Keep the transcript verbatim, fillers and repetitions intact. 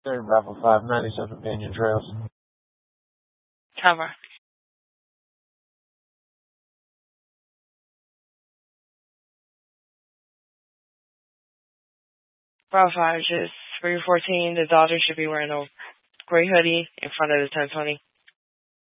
Third Bravo five, ninety-seven Pinion Trails. Cover. Bravo five, just three fourteen. The daughter should be wearing a gray hoodie in front of the ten twenty.